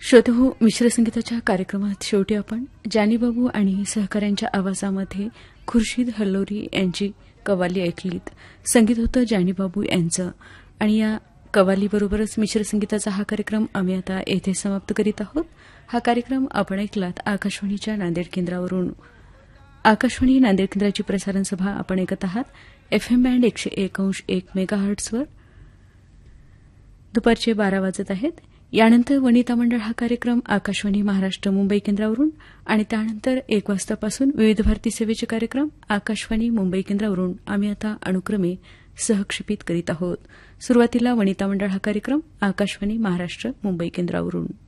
श्रोतेहो, मिश्र संगीताच्या कार्यक्रमात शेवटी आपण जानीबाबू आणि सहकाऱ्यांच्या आवाजामध्ये खुर्शीद हल्लोरी यांची कव्वाली ऐकलीत. संगीत होतं जानीबाबू यांचं. आणि या कव्वालीबरोबरच मिश्र संगीताचा हा कार्यक्रम आम्ही आता येथे समाप्त करीत आहोत. हा कार्यक्रम आपण ऐकलात आकाशवाणीच्या नांदेड केंद्रावरून. आकाशवाणी नांदेड केंद्राची प्रसारण सभा आपण ऐकत आहात एफएम बँड 101.1 मेगाहर्ट्झवर. दुपारचे 12 वाजत आहेत. यानंतर वनिता मंडळ हा कार्यक्रम आकाशवाणी महाराष्ट्र मुंबई केंद्रावरून आणि त्यानंतर 1 वाजतापासून विविध भारती सेवेचे कार्यक्रम आकाशवाणी मुंबई केंद्रावरून आम्ही आता अनुक्रमे सहक्षेपित करीत आहोत. सुरुवातीला वनिता मंडळ हा कार्यक्रम आकाशवाणी महाराष्ट्र मुंबई केंद्रावरून.